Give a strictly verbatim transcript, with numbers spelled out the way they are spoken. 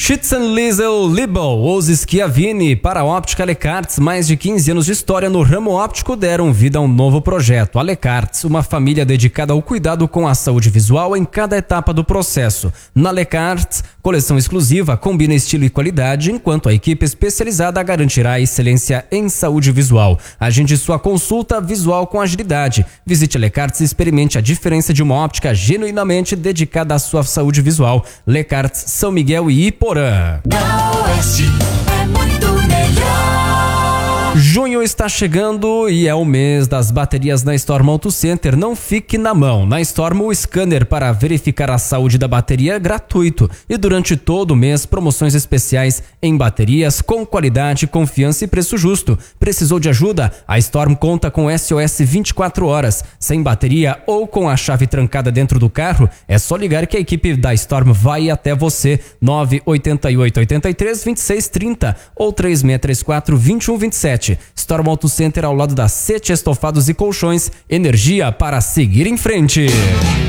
Schützenliesel Libel, Ouse Schiavini, para a Óptica Alecartes, mais de quinze anos de história no ramo óptico deram vida a um novo projeto. Alecartes, uma família dedicada ao cuidado com a saúde visual em cada etapa do processo. Na Alecartes, coleção exclusiva combina estilo e qualidade, enquanto a equipe especializada garantirá a excelência em saúde visual. Agende sua consulta visual com agilidade. Visite Alecartes e experimente a diferença de uma óptica genuinamente dedicada à sua saúde visual. Alecartes, São Miguel e Iporã. Na Oeste é muito melhor. Junho está chegando e é o mês das baterias na Storm Auto Center. Não fique na mão. Na Storm, o scanner para verificar a saúde da bateria é gratuito. E durante todo o mês, promoções especiais em baterias com qualidade, confiança e preço justo. Precisou de ajuda? A Storm conta com S O S vinte e quatro horas. Sem bateria ou com a chave trancada dentro do carro, é só ligar que a equipe da Storm vai até você. nove oito oito, oito três, dois seis três zero ou três seis três quatro, dois um dois sete. Storm Auto Center ao lado da Sete Estofados e Colchões. Energia para seguir em frente.